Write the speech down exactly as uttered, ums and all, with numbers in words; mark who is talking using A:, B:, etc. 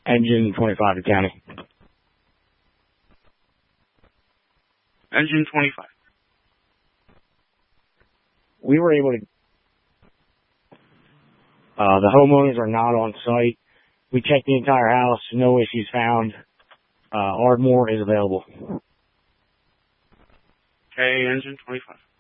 A: Engine twenty-five to county.
B: Engine twenty-five.
A: We were able to, uh, the homeowners are not on site. We checked the entire house, no issues found. Uh, Ardmore is available.
B: Okay, engine twenty-five.